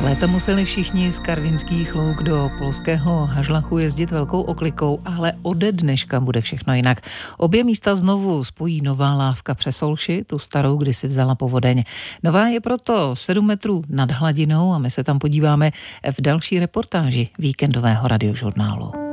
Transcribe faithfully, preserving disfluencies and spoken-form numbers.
Léta museli všichni z Karvinských louk do polského Hažlachu jezdit velkou oklikou, ale ode dneška bude všechno jinak. Obě místa znovu spojí nová lávka přes Olši, tu starou kdysi vzala povodeň. Nová je proto sedm metrů nad hladinou a my se tam podíváme v další reportáži víkendového radiožurnálu.